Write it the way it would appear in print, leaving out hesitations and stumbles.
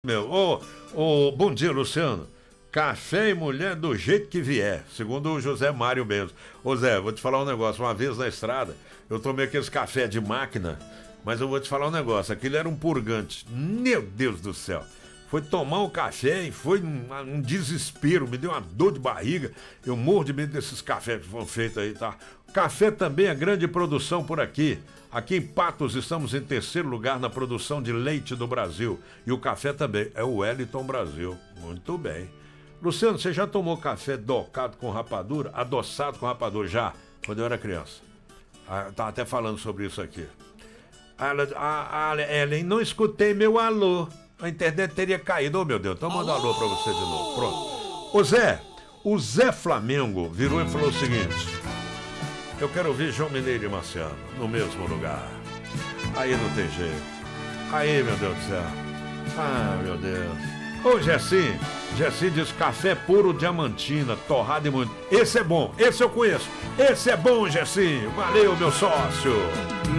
Bom dia, Luciano. Café e mulher do jeito que vier, segundo o José Mário mesmo. Ô Zé, vou te falar um negócio. Uma vez na estrada, eu tomei aqueles café de máquina, mas eu vou te falar um negócio. Aquilo era um purgante. Meu Deus do céu. Foi tomar um café e foi um desespero, me deu uma dor de barriga. Eu morro de medo desses cafés que foram feitos aí, tá? Café também é grande produção por aqui. Aqui em Patos estamos em terceiro lugar na produção de leite do Brasil. E o café também é o Wellington Brasil. Muito bem. Luciano, você já tomou café docado com rapadura? Adoçado com rapadura? Já, quando eu era criança. Tava até falando sobre isso aqui. Ellen, não escutei meu alô. A internet teria caído. Oh, meu Deus, então manda um alô pra você de novo. Pronto. O Zé Flamengo virou e falou o seguinte: eu quero ouvir João Mineiro e Marciano no mesmo lugar. Aí não tem jeito. Aí, meu Deus do céu. Ah, meu Deus. Ô, Jessi diz café puro Diamantina, torrado e muito. Esse é bom, esse eu conheço. Esse é bom, Jessi. Valeu, meu sócio.